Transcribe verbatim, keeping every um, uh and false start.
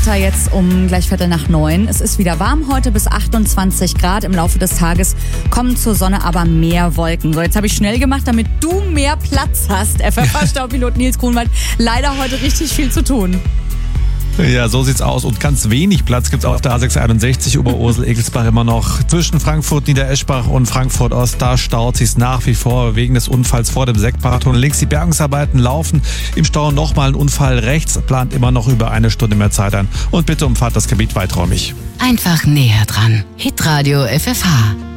Wetter jetzt um gleich Viertel nach neun. Es ist wieder warm heute bis achtundzwanzig Grad. Im Laufe des Tages kommen zur Sonne aber mehr Wolken. So, jetzt habe ich schnell gemacht, damit du mehr Platz hast. F F H-Staupilot Nils Grunwald. Leider heute richtig viel zu tun. Ja, so sieht's aus. Und ganz wenig Platz gibt's auf der A sechshunderteinundsechzig Oberursel-Egelsbach immer noch. Zwischen Frankfurt, Niedereschbach und Frankfurt Ost, da staut sich's nach wie vor wegen des Unfalls vor dem Sektbachtunnel. Links die Bergungsarbeiten laufen. Im Stau nochmal ein Unfall. Rechts plant immer noch über eine Stunde mehr Zeit ein. Und bitte umfahrt das Gebiet weiträumig. Einfach näher dran. Hitradio F F H.